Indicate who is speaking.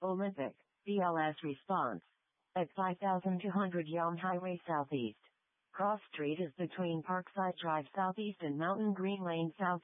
Speaker 1: Olympic, BLS response. At 5200 Yonge Highway Southeast. Cross Street is between Parkside Drive Southeast and Mountain Green Lane Southeast.